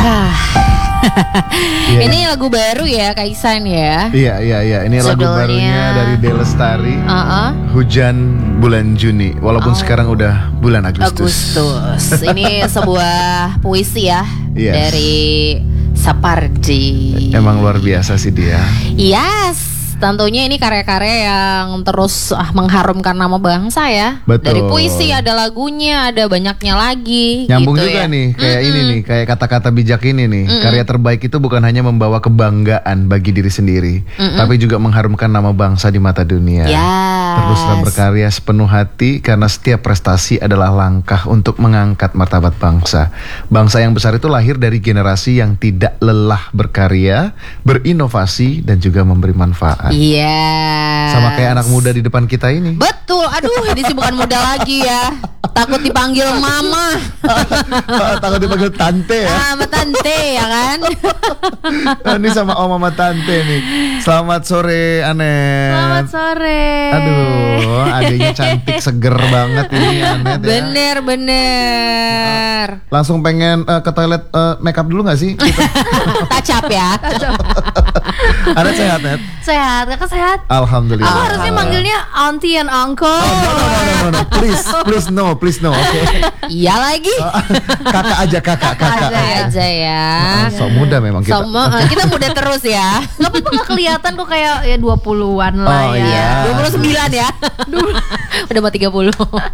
Ini lagu baru ya Kak Ihsan ya. Iya. Ini lagu barunya dari De Lestari. Hujan bulan Juni. Walaupun sekarang udah bulan Agustus. Ini sebuah puisi ya. Yes. Dari Sapardi. Emang luar biasa sih dia. Yes. Tentunya ini karya-karya yang terus mengharumkan nama bangsa ya. Betul. Dari puisi ada lagunya, ada banyaknya lagi. Nyambung gitu juga ya. nih, kayak ini nih, kayak kata-kata bijak ini nih. Karya terbaik itu bukan hanya membawa kebanggaan bagi diri sendiri, tapi juga mengharumkan nama bangsa di mata dunia. Yes. Teruslah berkarya sepenuh hati karena setiap prestasi adalah langkah untuk mengangkat martabat bangsa. Bangsa yang besar itu lahir dari generasi yang tidak lelah berkarya, berinovasi dan juga memberi manfaat. Iya. Sama kayak anak muda di depan kita ini. Betul. Aduh, ini sih bukan muda lagi ya. Takut dipanggil mama. Takut dipanggil tante ya. Sama tante ya kan. Ini sama om sama tante nih. Selamat sore Anet. Selamat sore. Aduh, adiknya cantik seger banget ini Anet ya. Bener. Langsung pengen ke toilet make up dulu gak sih? Touch up ya. Anet sehat Net? Sehat, kakak sehat. Alhamdulillah. Aku harusnya manggilnya auntie and uncle. No. Please no. Oke. Iya lagi. Kakak aja. Aja ya. Sok muda memang kita. Kita muda terus ya. Gak apa-apa, gak kelihatan kok kayak ya 20-an lah Oh, ya. iya. 29 ya. Udah mau 30.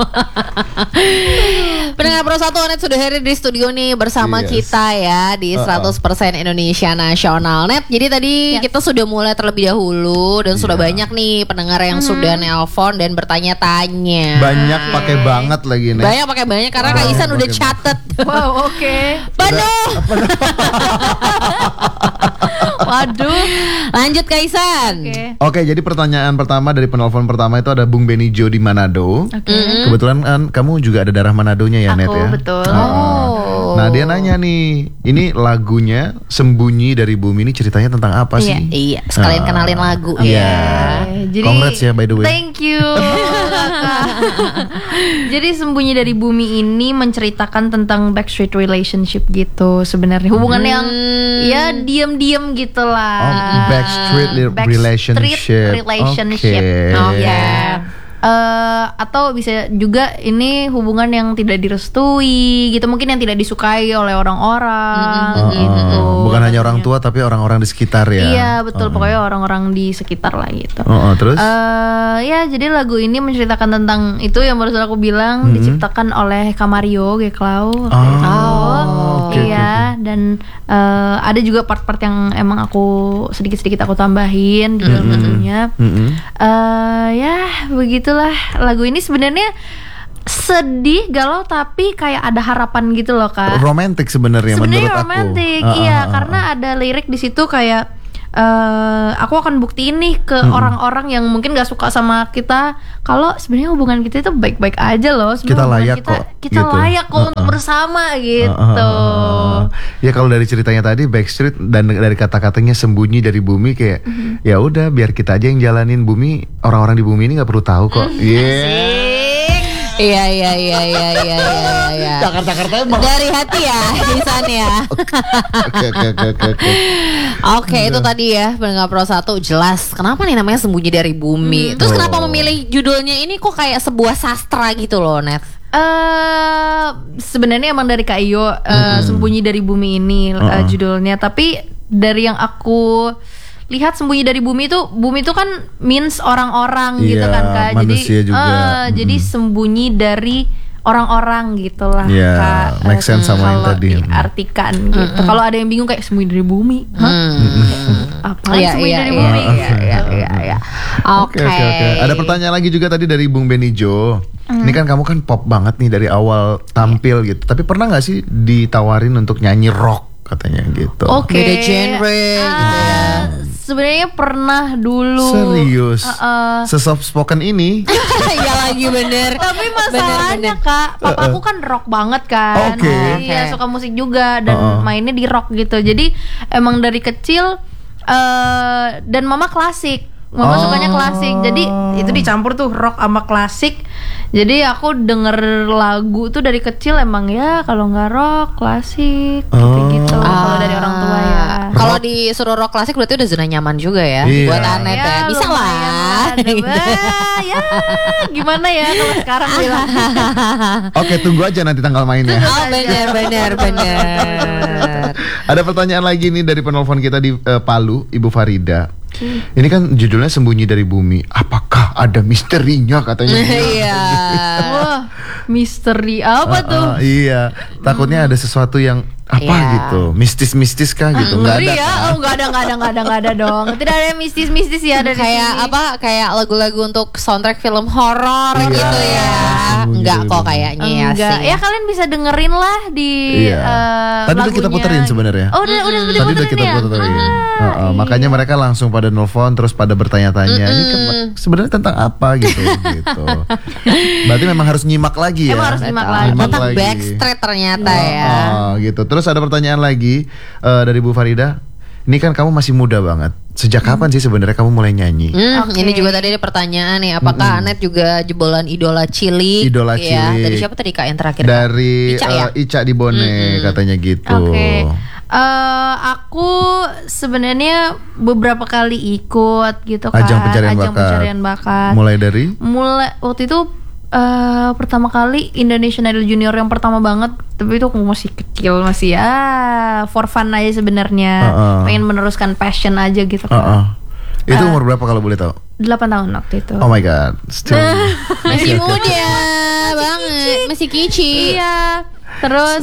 Pendengar Pro 1 Net sudah hadir di studio nih bersama kita ya di 100% Indonesia Nasional Net. Jadi tadi kita sudah mulai terlebih dahulu dan sudah banyak nih pendengar yang sudah nelpon dan bertanya-tanya. Banyak pakai banget lagi nih. Banyak pakai banyak karena Kak Ihsan udah catet. Wow, oke. Penuh. Waduh. Lanjut Kak Ihsan. Oke, jadi pertanyaan pertama dari penelpon pertama itu ada Bung Benijo di Manado. Kebetulan kan kamu juga ada darah Manadonya ya, Net Aku ya. betul. Nah, dia nanya nih, ini lagunya Sembunyi dari Bumi ini ceritanya tentang apa sih? Iya, sekalian kenalin lagu Iya. ya. Jadi, congrats ya by the way. Thank you kakak. Jadi Sembunyi dari Bumi ini menceritakan tentang backstreet relationship gitu sebenarnya. Hubungan yang ya diam-diam gitu lah. Oh, backstreet relationship. Relationship. Oke. Ya. Atau bisa juga ini hubungan yang tidak direstui gitu, mungkin yang tidak disukai oleh orang-orang gitu. Bukan hanya orang tua tapi orang-orang di sekitar ya. Iya betul, pokoknya orang-orang di sekitar lah gitu. Terus? Ya jadi lagu ini menceritakan tentang itu yang barusan aku bilang, diciptakan oleh Kamario Geklau. Iya. Dan ada juga part-part yang emang aku sedikit-sedikit aku tambahin di dalam lagunya. Ya begitulah, lagu ini sebenarnya sedih, galau, tapi kayak ada harapan gitu loh Kak. Romantis sebenarnya menurut aku. Romantis, iya, karena ada lirik di situ kayak aku akan buktiin nih ke orang-orang yang mungkin gak suka sama kita kalau sebenarnya hubungan kita itu baik-baik aja loh. Kita layak kok. Kita gitu. layak kok untuk bersama gitu. Ya kalau dari ceritanya tadi Backstreet dan dari kata-katanya Sembunyi dari Bumi kayak ya udah biar kita aja yang jalanin bumi, orang-orang di bumi ini nggak perlu tahu kok. Iya. Jakarta emang. Dari hati ya, Ihsan ya. Oke, itu tadi ya pendengar Pro 1 jelas. Kenapa nih namanya Sembunyi dari Bumi? Terus kenapa memilih judulnya ini kok kayak sebuah sastra gitu loh, Net? Sebenarnya emang dari Kak Iyo, Sembunyi dari Bumi ini judulnya. Tapi dari yang aku lihat Sembunyi dari Bumi itu kan means orang-orang gitu kan Kak. Manusia juga. Jadi sembunyi dari orang-orang gitulah Kak. Make sense sama yang tadi. Diartikan gitu. Kalau ada yang bingung kayak sembunyi dari bumi. Apa sembunyi dari bumi? Iya. Oke. Ada pertanyaan lagi juga tadi dari Bung Benijo. Ini kan kamu kan pop banget nih dari awal tampil gitu. Tapi pernah nggak sih ditawarin untuk nyanyi rock katanya gitu? Beda genre gitu ya. Sebenarnya pernah dulu. Serius? Se-soft spoken ini? Iya lagi bener. Tapi masalahnya Kak, papaku kan rock banget kan. Iya, suka musik juga dan mainnya di rock gitu. Jadi emang dari kecil dan mama klasik. Mama sukanya klasik. Jadi itu dicampur tuh rock sama klasik. Jadi aku denger lagu tuh dari kecil emang ya kalau nggak rock klasik gitu-gitu. kalau disuruh rock klasik berarti udah zona nyaman juga ya buat Anet ya. Bisa lah. Ya gimana ya kalau sekarang bilang. Oke, tunggu aja nanti tanggal mainnya. Oh benar. Ada pertanyaan lagi nih dari penelpon kita di Palu, Ibu Farida. Ini kan judulnya Sembunyi dari Bumi. Apakah ada misterinya katanya? Iya. Wah, misteri apa tuh? Iya, takutnya ada sesuatu yang apa gitu, mistis kah gitu? Nggak ada ya? Kan? Nggak ada dong. Tidak ada mistis ya dari kayak sini. kayak lagu-lagu untuk soundtrack film horor gitu ya. Enggak kok kayaknya ya sih. Ya kalian bisa dengerin lah di tadi udah kita puterin sebenarnya. Oh, udah tadi udah kita puterin. Makanya mereka langsung pada nelfon terus pada bertanya-tanya, ini sebenarnya tentang apa gitu. Berarti memang harus nyimak lagi ya. Emang harus nyimak lagi. Tentang Backstreet ternyata ya. Gitu. Terus ada pertanyaan lagi dari Bu Farida. Ini kan kamu masih muda banget. Sejak kapan sih sebenarnya kamu mulai nyanyi? Ini juga tadi ada pertanyaan nih. Apakah Anet juga jebolan idola cilik? Idola cilik. Dari siapa tadi Kak yang terakhir? Dari Ica, ya? Ica di Bone katanya gitu. Oke. Aku sebenarnya beberapa kali ikut gitu kan. Ajang pencarian bakat. Mulai waktu itu pertama kali Indonesian Idol Junior yang pertama banget, tapi itu aku masih kecil, masih ya for fun aja sebenarnya. Pengen meneruskan passion aja gitu kan. Itu umur berapa kalau boleh tahu? 8 tahun waktu itu. Oh my god, still masih muda banget, masih kicik. Iya. Terus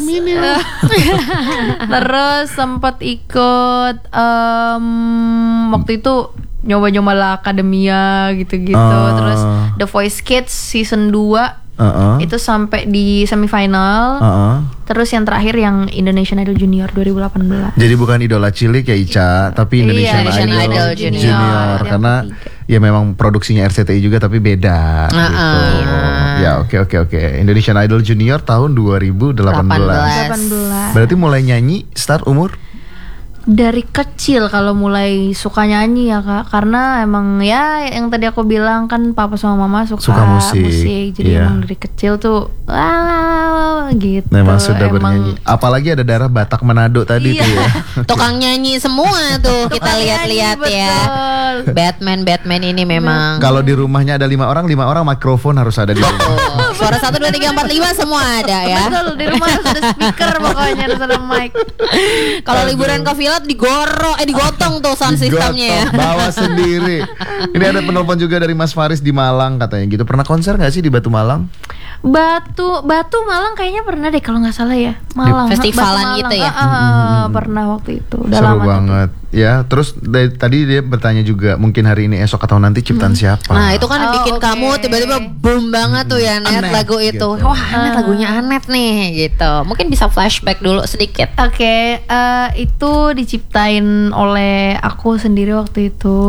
terus sempat ikut waktu itu nyoba-nyoba La Academia gitu-gitu. Terus The Voice Kids season 2 itu sampai di semifinal. Terus yang terakhir yang Indonesian Idol Junior 2018. Jadi bukan idola cilik ya Ica, tapi Indonesian Idol Junior. Karena ya memang produksinya RCTI juga tapi beda gitu. Ya oke. Indonesian Idol Junior tahun 2018. Berarti mulai nyanyi start umur? Dari kecil kalau mulai suka nyanyi ya Kak, karena emang ya yang tadi aku bilang kan papa sama mama suka musik. Jadi emang dari kecil tuh gitu. Memang sudah bernyanyi. Apalagi ada darah Batak Manado tadi tuh ya. Tukang nyanyi semua tuh kita lihat-lihat ya. Batman ini memang. Kalau di rumahnya ada 5 orang mikrofon harus ada di rumah. Suara 1 2 3 4 5 semua ada ya. Betul, di rumah harus ada speaker pokoknya, harus ada mic. Kalau liburan ke villa digotong tuh sound sistemnya ya. Bawa sendiri. Ini ada penelpon juga dari Mas Faris di Malang katanya gitu. Pernah konser nggak sih di Batu Malang? Batu Malang kayaknya pernah deh kalau nggak salah ya. Malang. Festivalan gitu ya. Pernah waktu itu. Udah seru lama banget. Ya, terus tadi dia bertanya juga mungkin hari ini, esok atau nanti ciptaan siapa? Nah, itu kan yang bikin kamu tiba-tiba boom banget tuh ya Anet lagu itu. Gitu. Wah, Anet lagunya Anet nih gitu. Mungkin bisa flashback dulu sedikit. Oke, itu diciptain oleh aku sendiri waktu itu.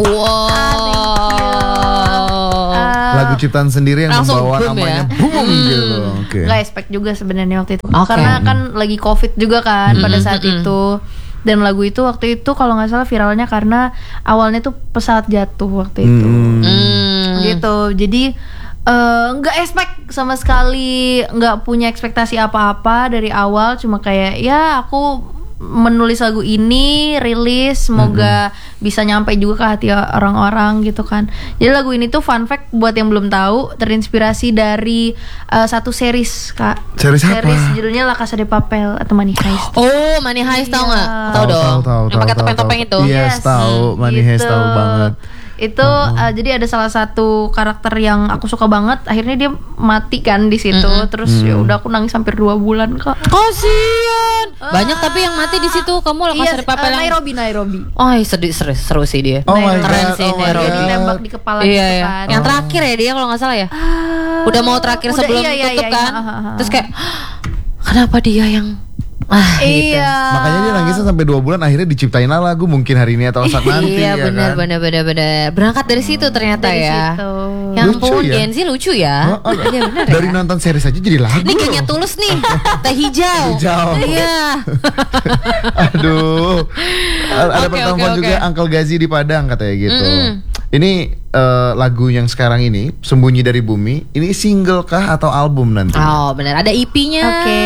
Lagu ciptaan sendiri yang membawa namanya boom gitu. Gak expect juga sebenarnya waktu itu. Karena kan lagi COVID juga kan pada saat itu. Dan lagu itu waktu itu kalau nggak salah viralnya karena awalnya tuh pesawat jatuh waktu itu. Gitu. Jadi nggak expect sama sekali, nggak punya ekspektasi apa-apa dari awal. Cuma kayak ya aku menulis lagu ini, rilis, semoga bisa nyampe juga ke hati orang-orang gitu kan. Jadi lagu ini tuh fun fact buat yang belum tahu, terinspirasi dari satu series Kak. Series apa? Judulnya La Casa de Papel atau Money Heist. Oh, Money Heist tahu nggak? Tahu dong. Yang pakai topeng-topeng itu. Yes, tahu. Money Heist tahu banget. Itu jadi ada salah satu karakter yang aku suka banget, akhirnya dia mati kan di situ. Terus ya udah aku nangis hampir 2 bulan Kak. Kasian. Banyak tapi yang mati di situ. Kamu La Casa de Papel Nairobi. Oh, seru sih dia. Oh my keren God, sih Nairobi. Dia ditembak di kepala gitu kan. Yang terakhir ya dia kalau nggak salah ya. Udah mau terakhir sebelum tutup kan. Terus kayak kenapa dia yang gitu. Makanya dia nangisnya sampai 2 bulan, akhirnya diciptain lagu mungkin hari ini atau saat nanti. Iya benar. Berangkat dari situ ternyata dari ya. Yang pun Genzi lucu ya. Iya benar. Dari nonton series aja jadi lagu. Ini kayaknya Tulus nih. Teh hijau. Iya. Aduh. Ada pertemuan juga Uncle Gazi di Padang katanya gitu. Ini lagu yang sekarang ini Sembunyi dari Bumi, ini single kah atau album nanti? Oh benar, ada EP-nya. Oke.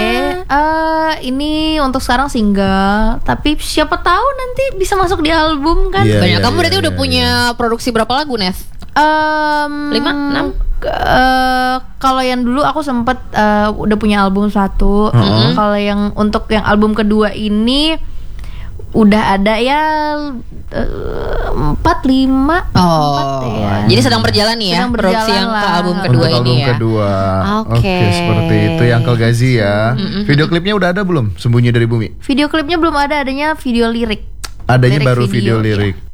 Ini untuk sekarang single, tapi siapa tahu nanti bisa masuk di album kan. Banyak. Kamu berarti udah punya produksi berapa lagu, Nes? 5, 6? Kalau yang dulu aku sempet udah punya album 1. Kalau yang untuk yang album kedua ini udah ada ya 4, 5. Ya. Jadi sedang berjalan nih ya produksi yang ke album kedua untuk ini album ya. kedua. Oke, seperti itu ya Uncle Gazi ya. Video klipnya udah ada belum? Sembunyi dari Bumi. Video klipnya belum ada, adanya video lirik. Adanya lirik baru video lirik. Ya.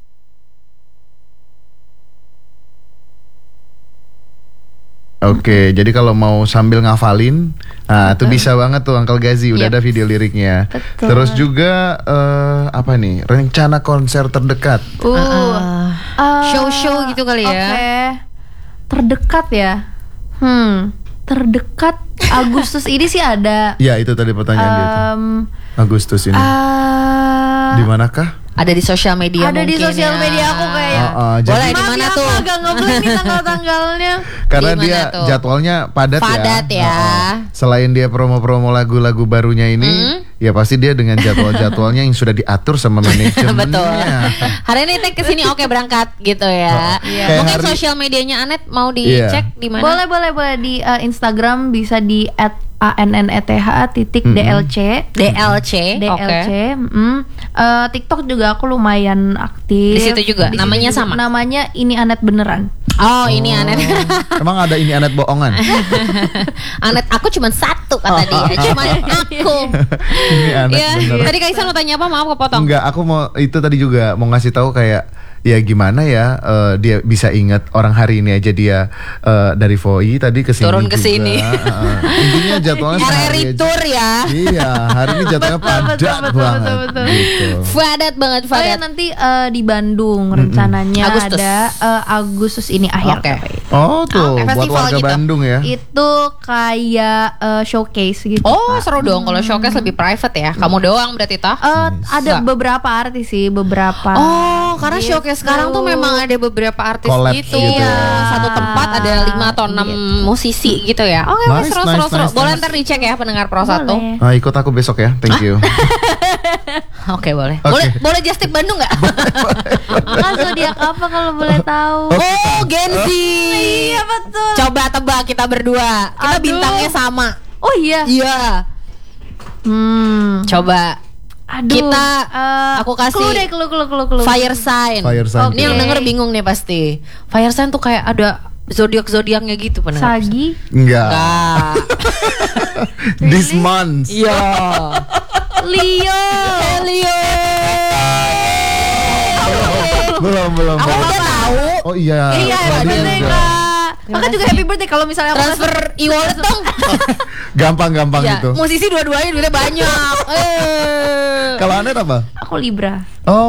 Oke, jadi kalau mau sambil ngafalin, itu bisa banget tuh Uncle Gazi, udah ada video liriknya. Betul. Terus juga apa nih? Rencana konser terdekat. Show-show gitu kali ya. Oke. Terdekat ya. Terdekat Agustus ini sih ada. Ya, itu tadi pertanyaan dia tuh. Agustus ini. Di manakah? Ada di sosial media ada mungkin. Ada di sosial media aku kayaknya. Boleh di mana tuh? Agak ngeblank nih tanggal-tanggalnya. Karena dia jadwalnya padat ya. Selain dia promo-promo lagu-lagu barunya ini, ya pasti dia dengan jadwal-jadwalnya yang sudah diatur sama manajemennya. Betul. Hari ini tag kesini oke berangkat gitu ya. Mungkin sosial medianya Anet mau dicek di mana? Boleh di Instagram bisa di @anneth_DLC. TikTok juga aku lumayan aktif. Di situ juga. Namanya sama. Namanya Ini Anet Beneran. Oh, ini Anet. Emang ada ini Anet bohongan? Anet aku cuma satu kata dia. Cuma aku. Ini Anet beneran. Tadi Kaisan mau tanya apa? Maaf kepotong. Enggak, aku mau itu tadi juga mau ngasih tahu kayak ya gimana ya dia bisa ingat orang hari ini aja dia dari VOI tadi ke sini turun ke sini. Intinya jadwalnya RRI tour ya. Iya, hari ini jadwalnya padat banget. Betul. Gitu. Padat banget. Nanti di Bandung rencananya Agustus. ada Agustus ini akhir. Oh tuh, buat festival warga gitu. Bandung ya. Itu kayak showcase gitu. Oh, seru dong kalau showcase lebih private ya. Kamu doang berarti toh? Ada beberapa artis sih, beberapa. Oh, karena showcase sekarang tuh memang ada beberapa artis Collab gitu. gitu ya. Satu tempat ada 5 atau 6 musisi gitu ya. Oke, Nice, seru. Boleh nice. ntar dicek ya pendengar Pro 1. Ikut aku besok ya. Thank you. Oke, boleh. Oke. Boleh just tip Bandung enggak? Zodiak apa kalau boleh tahu? Oh, Gen Z. Iya betul. Coba tebak kita berdua. Kita bintangnya sama. Oh iya. Iya. Coba. Aduh. Kita aku kasih clue. fire sign. Ini yang denger bingung nih pasti. Fire sign tuh kayak ada zodiak-zodiaknya gitu pendengar. Sagi? Enggak. Really? This month. Iya. Leo. Belum. Aku udah tahu. Oh iya. Iya, bener Kak. Maka juga happy birthday kalau misalnya aku Transfer e-wallet dong. Gampang Ya, itu. musisi dua-duanya duitnya banyak. Kalau Anet apa? Aku Libra. Oh.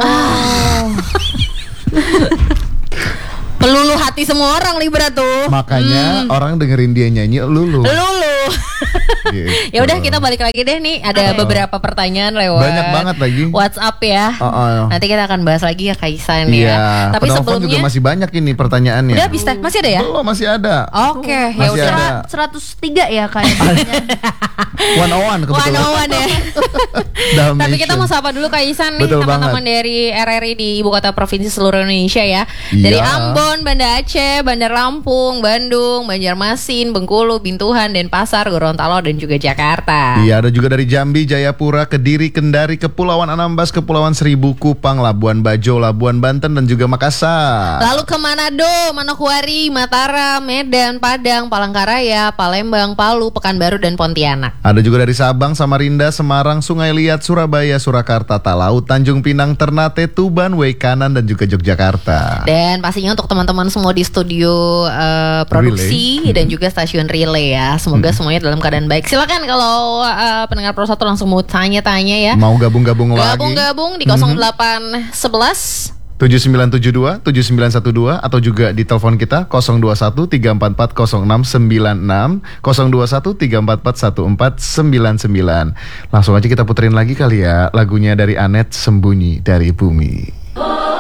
Peluluh hati semua orang Libra tuh. Makanya orang dengerin dia nyanyi lulu. Gitu. Ya udah kita balik lagi deh nih. Ada beberapa pertanyaan lewat. Banyak banget lagi. WhatsApp ya. Nanti kita akan bahas lagi ya Kaisan ya. Iya. Tapi Penelpon sebelumnya juga masih banyak ini pertanyaannya. udah habis teh? Masih ada ya? Belum, masih ada. Oke, ya Masih udah. ada. 103 ya kayaknya. 101 kebetulan. 101 ya. Tapi kita mau sapa dulu Kaisan nih, Betul teman-teman banget. dari RRI di ibu kota provinsi seluruh Indonesia ya. Iya. Dari Ambon, Banda Aceh, Bandar Lampung, Bandung, Banjarmasin, Bengkulu, Bintuhan, Denpasar, Gorontalo dan juga Jakarta. Iya, ada juga dari Jambi, Jayapura, Kediri, Kendari, Kepulauan Anambas, Kepulauan Seribu, Kupang, Labuan Bajo, Labuan Banten dan juga Makassar. Lalu ke Manado, Manokwari, Mataram, Medan, Padang, Palangkaraya, Palembang, Palu, Pekanbaru dan Pontianak. Ada juga dari Sabang, Samarinda, Semarang, Sungai Liat, Surabaya, Surakarta, Talaut, Tanjung Pinang, Ternate, Tuban, Waikanan dan juga Yogyakarta. Dan pastinya untuk teman-teman semua di studio produksi dan juga stasiun relay ya. Semoga semuanya dalam keadaan baik. Silakan kalau pendengar Pro 1 langsung mau tanya-tanya ya. Mau gabung-gabung lagi? Gabung-gabung di 0811 7972 7912 atau juga di telepon kita 021 344 0696 021 344 1499. Langsung aja kita puterin lagi kali ya lagunya dari Anet, Sembunyi dari Bumi.